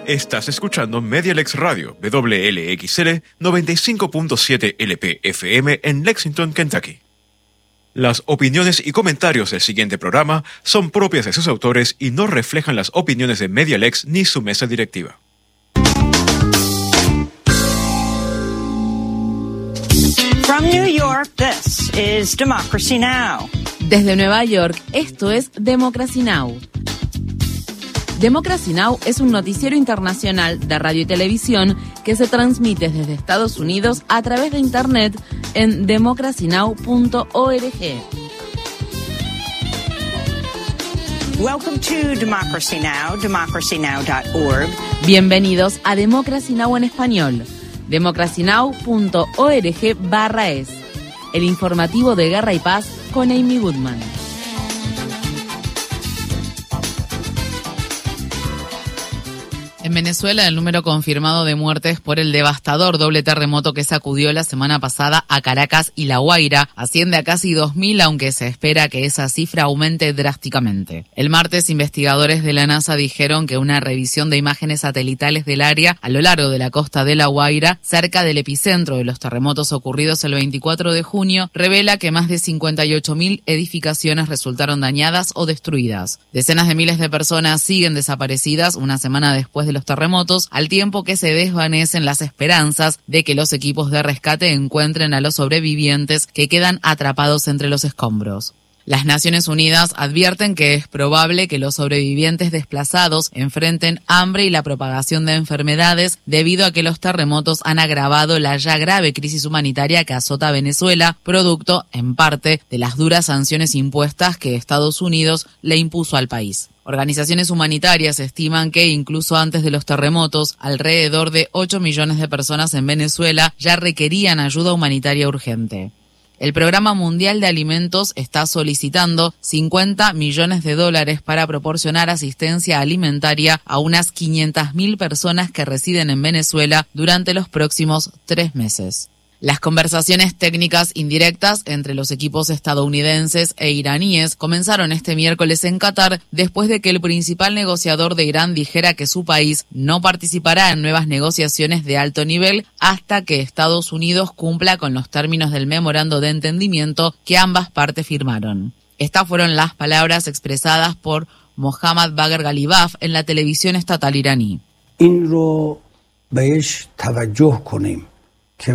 Estás escuchando Medialex Radio, WLXL 95.7 LP FM en Lexington, Kentucky. Las opiniones y comentarios del siguiente programa son propias de sus autores y no reflejan las opiniones de Medialex ni su mesa directiva. From New York, this is Democracy Now! Desde Nueva York, esto es Democracy Now! Democracy Now! Es un noticiero internacional de radio y televisión que se transmite desde Estados Unidos a través de Internet en democracynow.org. Welcome to Democracy Now!, democracynow.org. Bienvenidos a Democracy Now! En español, democracynow.org/es. El informativo de Guerra y Paz con Amy Goodman. En Venezuela, el número confirmado de muertes por el devastador doble terremoto que sacudió la semana pasada a Caracas y La Guaira asciende a casi 2.000, aunque se espera que esa cifra aumente drásticamente. El martes, investigadores de la NASA dijeron que una revisión de imágenes satelitales del área a lo largo de la costa de La Guaira, cerca del epicentro de los terremotos ocurridos el 24 de junio, revela que más de 58.000 edificaciones resultaron dañadas o destruidas. Decenas de miles de personas siguen desaparecidas una semana después de los terremotos, al tiempo que se desvanecen las esperanzas de que los equipos de rescate encuentren a los sobrevivientes que quedan atrapados entre los escombros. Las Naciones Unidas advierten que es probable que los sobrevivientes desplazados enfrenten hambre y la propagación de enfermedades debido a que los terremotos han agravado la ya grave crisis humanitaria que azota a Venezuela, producto, en parte, de las duras sanciones impuestas que Estados Unidos le impuso al país. Organizaciones humanitarias estiman que incluso antes de los terremotos, alrededor de 8 millones de personas en Venezuela ya requerían ayuda humanitaria urgente. El Programa Mundial de Alimentos está solicitando $50 millones para proporcionar asistencia alimentaria a unas 500.000 personas que residen en Venezuela durante los próximos 3 meses. Las conversaciones técnicas indirectas entre los equipos estadounidenses e iraníes comenzaron este miércoles en Qatar después de que el principal negociador de Irán dijera que su país no participará en nuevas negociaciones de alto nivel hasta que Estados Unidos cumpla con los términos del memorando de entendimiento que ambas partes firmaron. Estas fueron las palabras expresadas por Mohammad Bagher Ghalibaf en la televisión estatal iraní. این رو بهش توجه کنیم که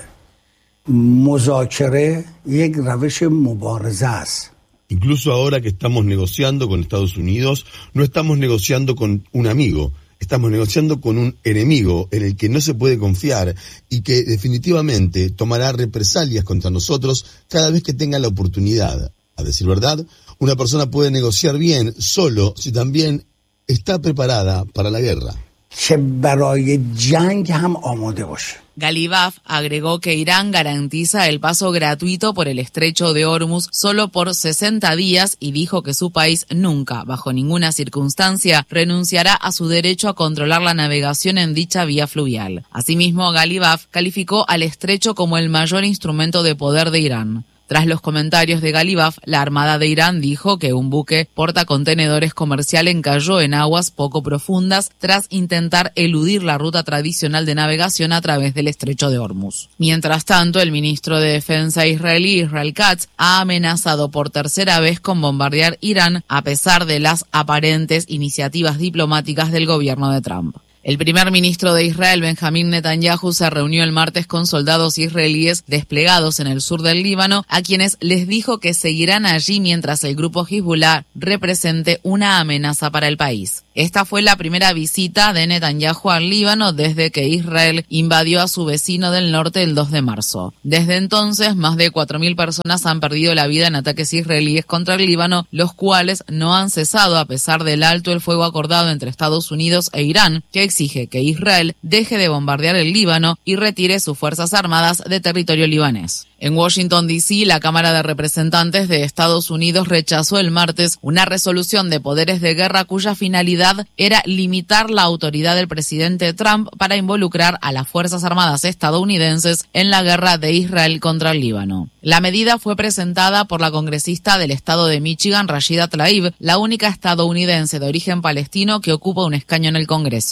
مذاکره یک روش مبارزه است. Incluso ahora que estamos negociando con Estados Unidos, no estamos negociando con un amigo, estamos negociando con un enemigo en el que no se puede confiar y que definitivamente tomará represalias contra nosotros cada vez que tenga la oportunidad. A decir verdad, una persona puede negociar bien solo si también está preparada para la guerra. که برای جنگ هم آماده باشه. Ghalibaf agregó que Irán garantiza el paso gratuito por el estrecho de Hormuz solo por 60 días y dijo que su país nunca, bajo ninguna circunstancia, renunciará a su derecho a controlar la navegación en dicha vía fluvial. Asimismo, Ghalibaf calificó al estrecho como el mayor instrumento de poder de Irán. Tras los comentarios de Ghalibaf, la Armada de Irán dijo que un buque portacontenedores comercial encalló en aguas poco profundas tras intentar eludir la ruta tradicional de navegación a través del estrecho de Hormuz. Mientras tanto, el ministro de Defensa israelí, Israel Katz, ha amenazado por tercera vez con bombardear Irán a pesar de las aparentes iniciativas diplomáticas del gobierno de Trump. El primer ministro de Israel, Benjamín Netanyahu, se reunió el martes con soldados israelíes desplegados en el sur del Líbano, a quienes les dijo que seguirán allí mientras el grupo Hezbollah represente una amenaza para el país. Esta fue la primera visita de Netanyahu al Líbano desde que Israel invadió a su vecino del norte el 2 de marzo. Desde entonces, más de 4.000 personas han perdido la vida en ataques israelíes contra el Líbano, los cuales no han cesado a pesar del alto el fuego acordado entre Estados Unidos e Irán, que exige que Israel deje de bombardear el Líbano y retire sus fuerzas armadas de territorio libanés. En Washington, D.C., la Cámara de Representantes de Estados Unidos rechazó el martes una resolución de poderes de guerra cuya finalidad era limitar la autoridad del presidente Trump para involucrar a las Fuerzas Armadas estadounidenses en la guerra de Israel contra el Líbano. La medida fue presentada por la congresista del estado de Michigan, Rashida Tlaib, la única estadounidense de origen palestino que ocupa un escaño en el Congreso.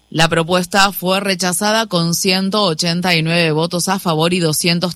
La propuesta fue rechazada con 189 votos a favor y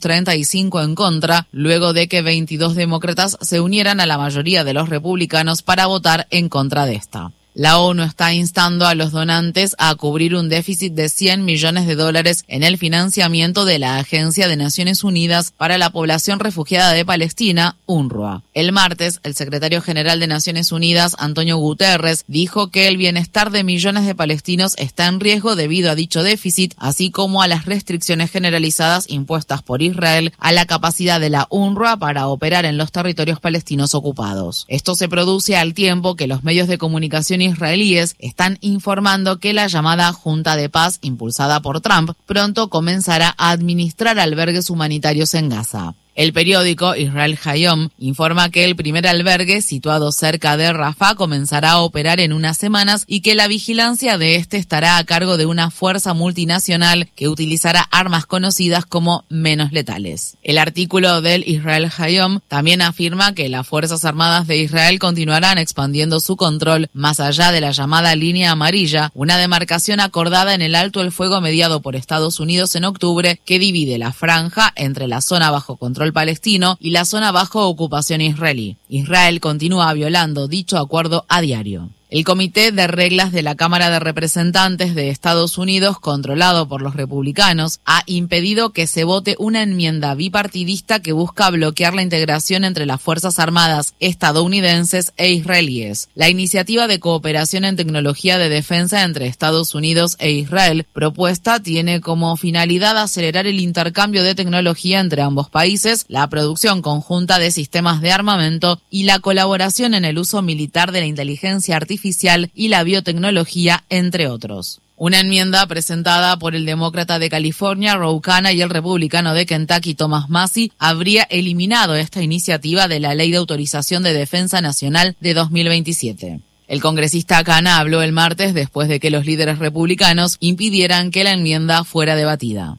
235 en contra, luego de que 22 demócratas se unieran a la mayoría de los republicanos para votar en contra de esta. La ONU está instando a los donantes a cubrir un déficit de $100 millones en el financiamiento de la Agencia de Naciones Unidas para la Población Refugiada de Palestina, UNRWA. El martes, el secretario general de Naciones Unidas, Antonio Guterres, dijo que el bienestar de millones de palestinos está en riesgo debido a dicho déficit, así como a las restricciones generalizadas impuestas por Israel a la capacidad de la UNRWA para operar en los territorios palestinos ocupados. Esto se produce al tiempo que los medios de comunicación israelíes están informando que la llamada Junta de Paz, impulsada por Trump, pronto comenzará a administrar albergues humanitarios en Gaza. El periódico Israel Hayom informa que el primer albergue, situado cerca de Rafah, comenzará a operar en unas semanas y que la vigilancia de este estará a cargo de una fuerza multinacional que utilizará armas conocidas como menos letales. El artículo del Israel Hayom también afirma que las Fuerzas Armadas de Israel continuarán expandiendo su control más allá de la llamada línea amarilla, una demarcación acordada en el alto el fuego mediado por Estados Unidos en octubre que divide la franja entre la zona bajo control palestino y la zona bajo ocupación israelí. Israel continúa violando dicho acuerdo a diario. El Comité de Reglas de la Cámara de Representantes de Estados Unidos, controlado por los republicanos, ha impedido que se vote una enmienda bipartidista que busca bloquear la integración entre las Fuerzas Armadas estadounidenses e israelíes. La iniciativa de cooperación en tecnología de defensa entre Estados Unidos e Israel propuesta tiene como finalidad acelerar el intercambio de tecnología entre ambos países, la producción conjunta de sistemas de armamento y la colaboración en el uso militar de la inteligencia artificial y la biotecnología, entre otros. Una enmienda presentada por el demócrata de California, Ro Khanna, y el republicano de Kentucky, Thomas Massie, habría eliminado esta iniciativa de la Ley de Autorización de Defensa Nacional de 2027. El congresista Khanna habló el martes después de que los líderes republicanos impidieran que la enmienda fuera debatida.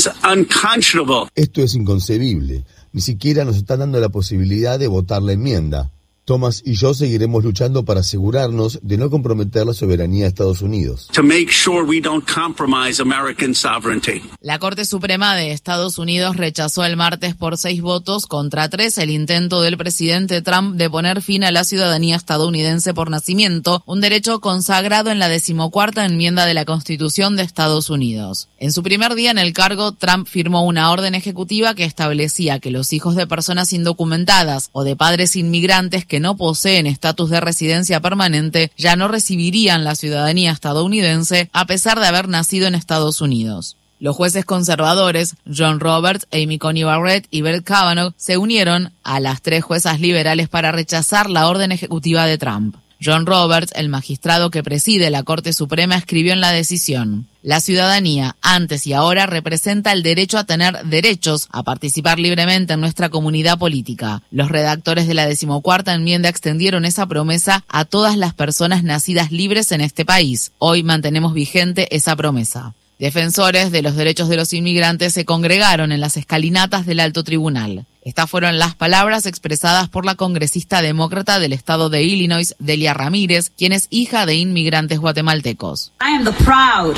Esto es inconcebible. Ni siquiera nos están dando la posibilidad de votar la enmienda. Thomas y yo seguiremos luchando para asegurarnos de no comprometer la soberanía de Estados Unidos. La Corte Suprema de Estados Unidos rechazó el martes por 6 votos contra 3 el intento del presidente Trump de poner fin a la ciudadanía estadounidense por nacimiento, un derecho consagrado en la 14ª enmienda de la Constitución de Estados Unidos. En su primer día en el cargo, Trump firmó una orden ejecutiva que establecía que los hijos de personas indocumentadas o de padres inmigrantes que no poseen estatus de residencia permanente ya no recibirían la ciudadanía estadounidense a pesar de haber nacido en Estados Unidos. Los jueces conservadores, John Roberts, Amy Coney Barrett y Brett Kavanaugh, se unieron a las 3 juezas liberales para rechazar la orden ejecutiva de Trump. John Roberts, el magistrado que preside la Corte Suprema, escribió en la decisión: la ciudadanía, antes y ahora, representa el derecho a tener derechos, a participar libremente en nuestra comunidad política. Los redactores de la 14ª enmienda extendieron esa promesa a todas las personas nacidas libres en este país. Hoy mantenemos vigente esa promesa. Defensores de los derechos de los inmigrantes se congregaron en las escalinatas del alto tribunal. Estas fueron las palabras expresadas por la congresista demócrata del estado de Illinois, Delia Ramírez, quien es hija de inmigrantes guatemaltecos. I am the proud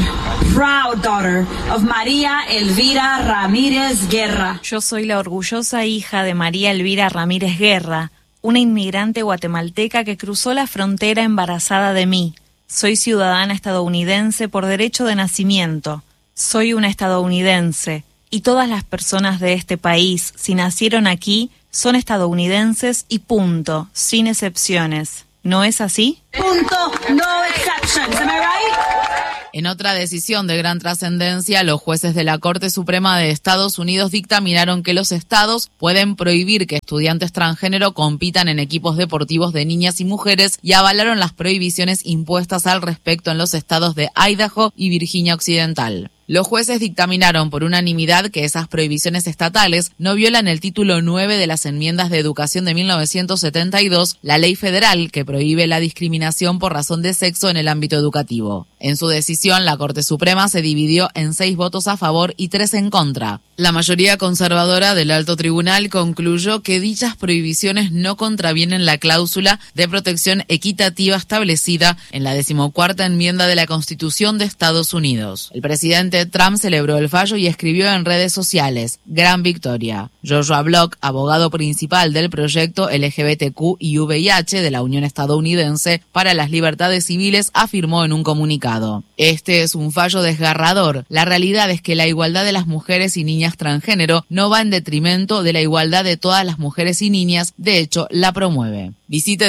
daughter of María Elvira Ramírez Guerra. Yo soy la orgullosa hija de María Elvira Ramírez Guerra, una inmigrante guatemalteca que cruzó la frontera embarazada de mí. Soy ciudadana estadounidense por derecho de nacimiento. Soy una estadounidense. Y todas las personas de este país, si nacieron aquí, son estadounidenses y punto, sin excepciones. ¿No es así? Punto, no exceptions. Am I right? En otra decisión de gran trascendencia, los jueces de la Corte Suprema de Estados Unidos dictaminaron que los estados pueden prohibir que estudiantes transgénero compitan en equipos deportivos de niñas y mujeres y avalaron las prohibiciones impuestas al respecto en los estados de Idaho y Virginia Occidental. Los jueces dictaminaron por unanimidad que esas prohibiciones estatales no violan el título 9 de las enmiendas de educación de 1972, la ley federal que prohíbe la discriminación por razón de sexo en el ámbito educativo. En su decisión, la Corte Suprema se dividió en 6 votos a favor y 3 en contra. La mayoría conservadora del Alto Tribunal concluyó que dichas prohibiciones no contravienen la cláusula de protección equitativa establecida en la 14ª enmienda de la Constitución de Estados Unidos. El presidente Trump celebró el fallo y escribió en redes sociales: "Gran victoria". Joshua Block, abogado principal del proyecto LGBTQ y VIH de la Unión Estadounidense para las Libertades Civiles, afirmó en un comunicado: "Este es un fallo desgarrador. La realidad es que la igualdad de las mujeres y niñas transgénero no va en detrimento de la igualdad de todas las mujeres y niñas, de hecho, la promueve". Visite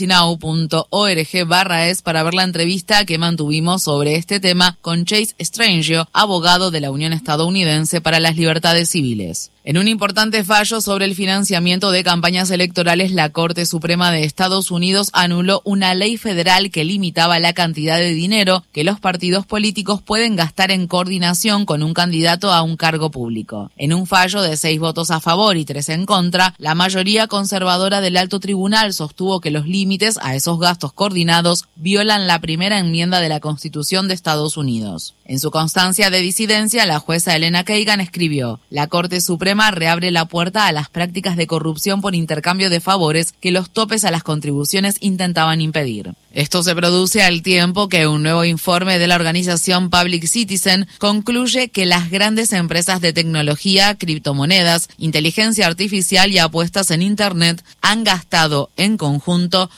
democracynow.org/es para ver la entrevista que mantuvimos sobre este tema con Chase Strangio, abogado de la Unión Estadounidense para las Libertades Civiles. En un importante fallo sobre el financiamiento de campañas electorales, la Corte Suprema de Estados Unidos anuló una ley federal que limitaba la cantidad de dinero que los partidos políticos pueden gastar en coordinación con un candidato a un cargo público. En un fallo de 6 votos a favor y 3 en contra, la mayoría conservadora del Alto Tribunal sostuvo que los límites a esos gastos coordinados violan la primera enmienda de la Constitución de Estados Unidos. En su constancia de disidencia, la jueza Elena Kagan escribió: "La Corte Suprema reabre la puerta a las prácticas de corrupción por intercambio de favores que los topes a las contribuciones intentaban impedir". Esto se produce al tiempo que un nuevo informe de la organización Public Citizen concluye que las grandes empresas de tecnología, criptomonedas, inteligencia artificial y apuestas en Internet han gastado en conjunto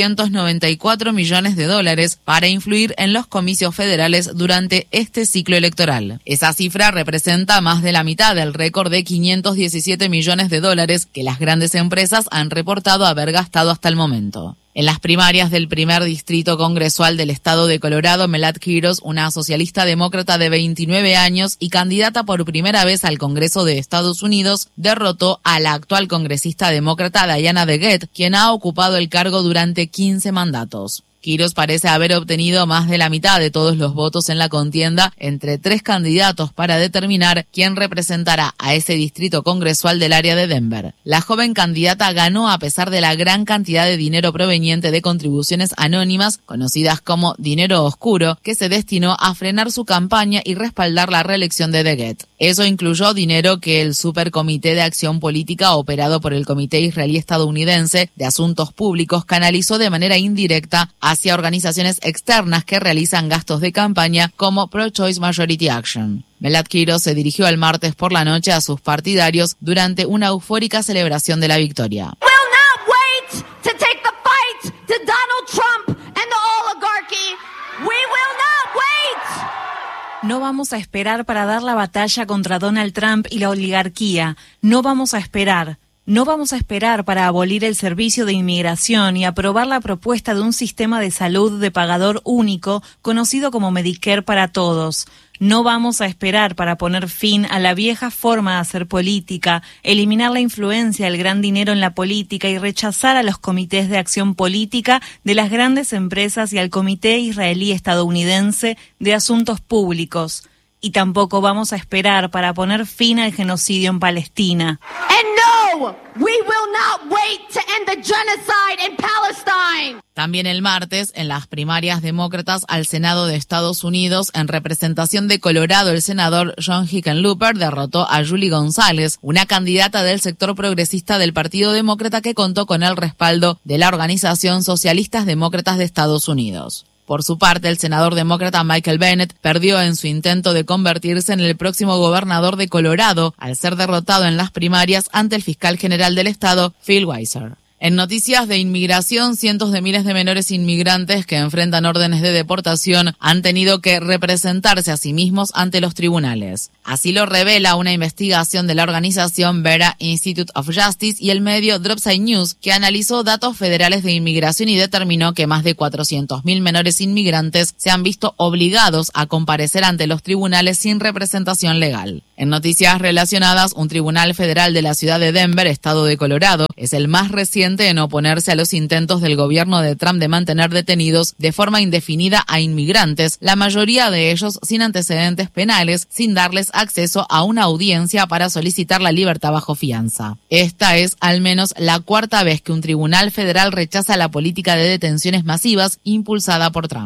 $294 millones para influir en los comicios federales durante este ciclo electoral. Esa cifra representa más de la mitad del récord de $517 millones que las grandes empresas han reportado haber gastado hasta el momento. En las primarias del primer distrito congresual del estado de Colorado, Melad Quiros, una socialista demócrata de 29 años y candidata por primera vez al Congreso de Estados Unidos, derrotó a la actual congresista demócrata Diana DeGette, quien ha ocupado el cargo durante 15 mandatos. Quiros parece haber obtenido más de la mitad de todos los votos en la contienda entre 3 candidatos para determinar quién representará a ese distrito congresual del área de Denver. La joven candidata ganó a pesar de la gran cantidad de dinero proveniente de contribuciones anónimas, conocidas como dinero oscuro, que se destinó a frenar su campaña y respaldar la reelección de DeGette. Eso incluyó dinero que el Supercomité de Acción Política, operado por el Comité Israelí Estadounidense de Asuntos Públicos, canalizó de manera indirecta hacia organizaciones externas que realizan gastos de campaña como Pro-Choice Majority Action. Melad Quiros se dirigió el martes por la noche a sus partidarios durante una eufórica celebración de la victoria. No vamos a esperar para dar la batalla contra Donald Trump y la oligarquía. No vamos a esperar. No vamos a esperar para abolir el servicio de inmigración y aprobar la propuesta de un sistema de salud de pagador único, conocido como Medicare para todos. No vamos a esperar para poner fin a la vieja forma de hacer política, eliminar la influencia del gran dinero en la política y rechazar a los comités de acción política de las grandes empresas y al Comité Israelí Estadounidense de Asuntos Públicos. Y tampoco vamos a esperar para poner fin al genocidio en Palestina. También el martes, en las primarias demócratas al Senado de Estados Unidos, en representación de Colorado, el senador John Hickenlooper derrotó a Julie González, una candidata del sector progresista del Partido Demócrata que contó con el respaldo de la organización Socialistas Demócratas de Estados Unidos. Por su parte, el senador demócrata Michael Bennet perdió en su intento de convertirse en el próximo gobernador de Colorado al ser derrotado en las primarias ante el fiscal general del estado, Phil Weiser. En noticias de inmigración, cientos de miles de menores inmigrantes que enfrentan órdenes de deportación han tenido que representarse a sí mismos ante los tribunales. Así lo revela una investigación de la organización Vera Institute of Justice y el medio Dropside News, que analizó datos federales de inmigración y determinó que más de 400.000 menores inmigrantes se han visto obligados a comparecer ante los tribunales sin representación legal. En noticias relacionadas, un tribunal federal de la ciudad de Denver, estado de Colorado, es el más reciente en oponerse a los intentos del gobierno de Trump de mantener detenidos de forma indefinida a inmigrantes, la mayoría de ellos sin antecedentes penales, sin darles acceso a una audiencia para solicitar la libertad bajo fianza. Esta es al menos la 4ª vez que un tribunal federal rechaza la política de detenciones masivas impulsada por Trump.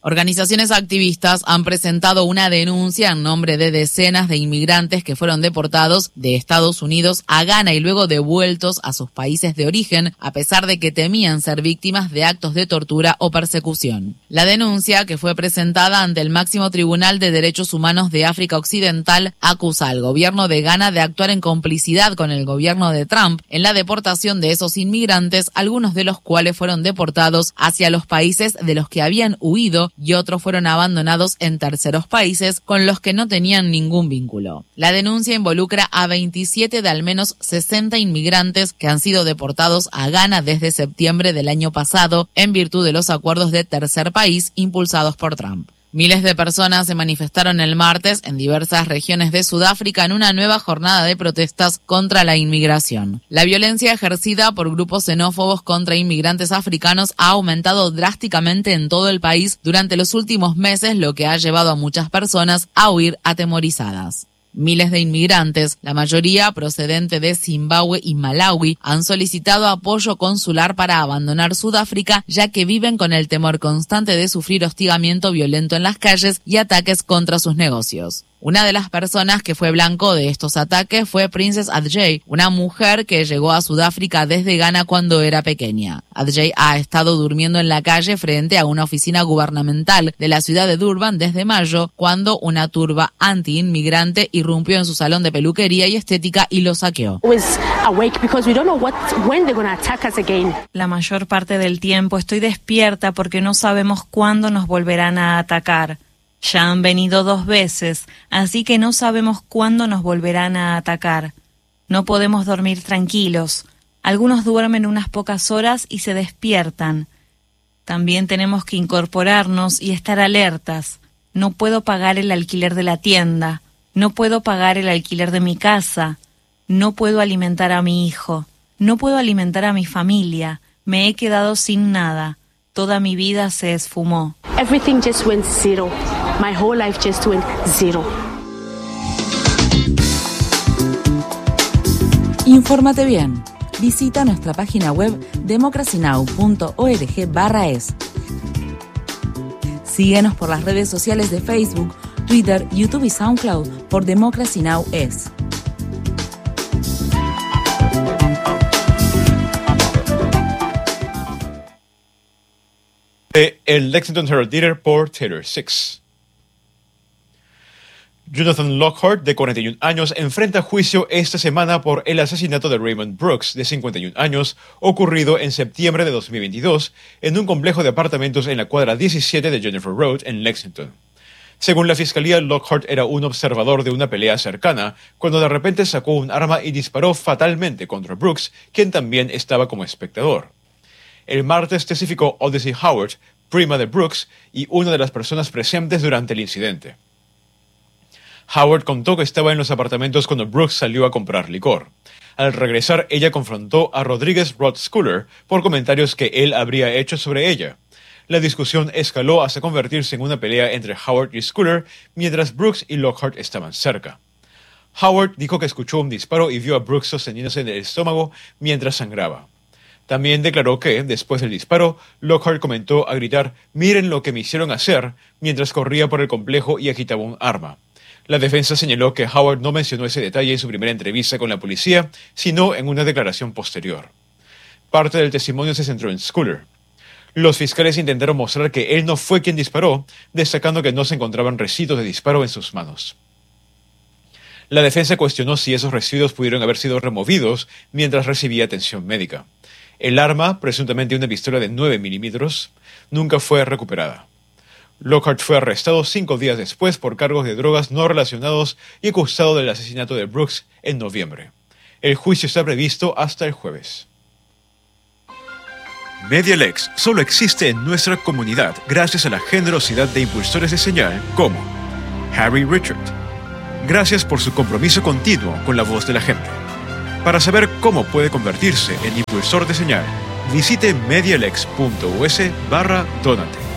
Organizaciones activistas han presentado una denuncia en nombre de decenas de inmigrantes que fueron deportados de Estados Unidos a Ghana y luego devueltos a sus países de origen, a pesar de que temían ser víctimas de actos de tortura o persecución. La denuncia, que fue presentada ante el máximo Tribunal de Derechos Humanos de África Occidental, acusa al gobierno de Ghana de actuar en complicidad con el gobierno de Trump en la deportación de esos inmigrantes, algunos de los cuales fueron deportados hacia los países de los que habían huido y otros fueron abandonados en terceros países con los que no tenían ningún vínculo. La denuncia involucra a 27 de al menos 60 inmigrantes que han sido deportados a Ghana desde septiembre del año pasado en virtud de los acuerdos de tercer país impulsados por Trump. Miles de personas se manifestaron el martes en diversas regiones de Sudáfrica en una nueva jornada de protestas contra la inmigración. La violencia ejercida por grupos xenófobos contra inmigrantes africanos ha aumentado drásticamente en todo el país durante los últimos meses, lo que ha llevado a muchas personas a huir atemorizadas. Miles de inmigrantes, la mayoría procedente de Zimbabue y Malawi, han solicitado apoyo consular para abandonar Sudáfrica, ya que viven con el temor constante de sufrir hostigamiento violento en las calles y ataques contra sus negocios. Una de las personas que fue blanco de estos ataques fue Princess Adjei, una mujer que llegó a Sudáfrica desde Ghana cuando era pequeña. Adjei ha estado durmiendo en la calle frente a una oficina gubernamental de la ciudad de Durban desde mayo, cuando una turba anti-inmigrante irrumpió en su salón de peluquería y estética y lo saqueó. La mayor parte del tiempo estoy despierta porque no sabemos cuándo nos volverán a atacar. Ya han venido 2 veces, así que no sabemos cuándo nos volverán a atacar. No podemos dormir tranquilos. Algunos duermen unas pocas horas y se despiertan. También tenemos que incorporarnos y estar alertas. No puedo pagar el alquiler de la tienda. No puedo pagar el alquiler de mi casa. No puedo alimentar a mi hijo. No puedo alimentar a mi familia. Me he quedado sin nada. Toda mi vida se esfumó. Everything just went zero. My whole life just went zero. Infórmate bien. Visita nuestra página web democracynow.org/es. Síguenos por las redes sociales de Facebook, Twitter, YouTube y SoundCloud por Democracy Now! Es. El Lexington Herald Leader por Taylor Six. Jonathan Lockhart, de 41 años, enfrenta juicio esta semana por el asesinato de Raymond Brooks, de 51 años, ocurrido en septiembre de 2022 en un complejo de apartamentos en la cuadra 17 de Jennifer Road, en Lexington. Según la fiscalía, Lockhart era un observador de una pelea cercana, cuando de repente sacó un arma y disparó fatalmente contra Brooks, quien también estaba como espectador. El martes testificó Odyssey Howard, prima de Brooks y una de las personas presentes durante el incidente. Howard contó que estaba en los apartamentos cuando Brooks salió a comprar licor. Al regresar, ella confrontó a Rodriguez Rod Schooler por comentarios que él habría hecho sobre ella. La discusión escaló hasta convertirse en una pelea entre Howard y Schooler, mientras Brooks y Lockhart estaban cerca. Howard dijo que escuchó un disparo y vio a Brooks sosteniéndose en el estómago mientras sangraba. También declaró que, después del disparo, Lockhart comentó a gritar «Miren lo que me hicieron hacer», mientras corría por el complejo y agitaba un arma. La defensa señaló que Howard no mencionó ese detalle en su primera entrevista con la policía, sino en una declaración posterior. Parte del testimonio se centró en Schooler. Los fiscales intentaron mostrar que él no fue quien disparó, destacando que no se encontraban residuos de disparo en sus manos. La defensa cuestionó si esos residuos pudieron haber sido removidos mientras recibía atención médica. El arma, presuntamente una pistola de 9 milímetros, nunca fue recuperada. Lockhart fue arrestado 5 días después por cargos de drogas no relacionados y acusado del asesinato de Brooks en noviembre. El juicio está previsto hasta el jueves. MediaLex solo existe en nuestra comunidad gracias a la generosidad de impulsores de señal como Harry Richard. Gracias por su compromiso continuo con la voz de la gente. Para saber cómo puede convertirse en impulsor de señal, visite medialex.us/donate.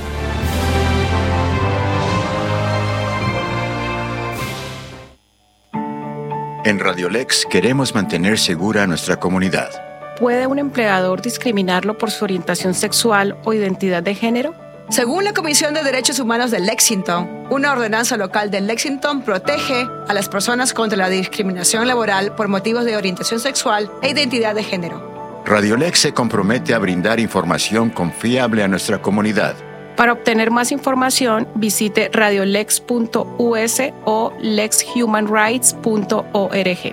En Radio Lex queremos mantener segura a nuestra comunidad. ¿Puede un empleador discriminarlo por su orientación sexual o identidad de género? Según la Comisión de Derechos Humanos de Lexington, una ordenanza local de Lexington protege a las personas contra la discriminación laboral por motivos de orientación sexual e identidad de género. Radio Lex se compromete a brindar información confiable a nuestra comunidad. Para obtener más información, visite radiolex.us o lexhumanrights.org.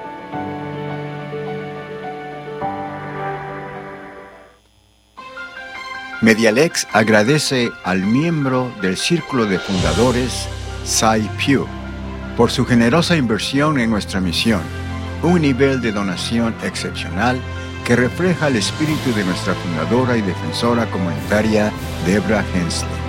Medialex agradece al miembro del Círculo de Fundadores, Cy Pugh, por su generosa inversión en nuestra misión, un nivel de donación excepcional que refleja el espíritu de nuestra fundadora y defensora comunitaria, Debra Hensley.